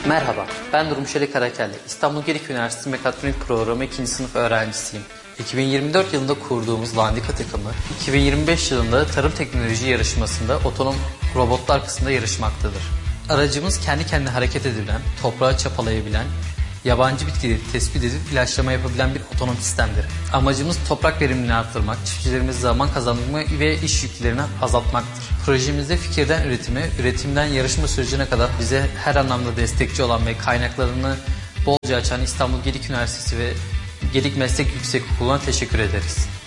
Merhaba, ben Durmuşeli Karakelli. İstanbul Gedik Üniversitesi Mekatronik Programı 2. sınıf öğrencisiyim. 2024 yılında kurduğumuz Landika takımı, 2025 yılında tarım teknoloji yarışmasında otonom robotlar kısmında yarışmaktadır. Aracımız kendi kendine hareket edebilen, toprağa çapalayabilen, yabancı bitkileri tespit edip ilaçlama yapabilen bir otonom sistemdir. Amacımız toprak verimini arttırmak, çiftçilerimize zaman kazandırmak ve iş yüklerini azaltmaktır. Projemizde fikirden üretime, üretimden yarışma sürecine kadar bize her anlamda destekçi olan ve kaynaklarını bolca açan İstanbul Gedik Üniversitesi ve Gedik Meslek Yüksekokulu'na teşekkür ederiz.